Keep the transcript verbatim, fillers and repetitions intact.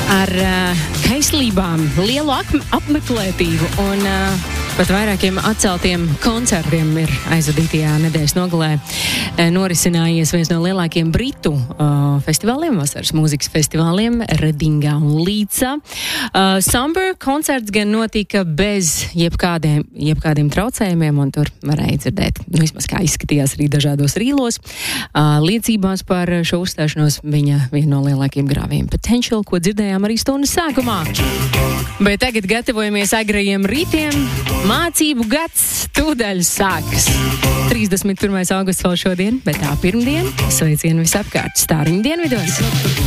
ar uh, kaislībām, lielu apmeklētību un uh, pat vairākiem atceltiem koncertiem ir aizvadītajā nedēļas nogalē norisinājies viens no lielākiem britu uh, festivāliem, vasaras mūzikas festivāliem Redingā un Līdzā. Uh, Summer koncerts gan notika bez jebkādiem, jebkādiem traucējumiem, un tur varēja dzirdēt, nu, vismaz kā izskatījās arī dažādos rīlos, uh, liecībās par šo uzstāšanos viņa viena no lielākiem grāviem Potential, ko dzirdējām arī stundas sākumā. Bet tagad gatavojamies agrajiem rītiem. Mācību gads tūdaļ sākas. trīsdesmit pirmais augusts vēl šodien, bet tā pirmdien. Sveicienu visapkārt. Stāriņu dienvidos.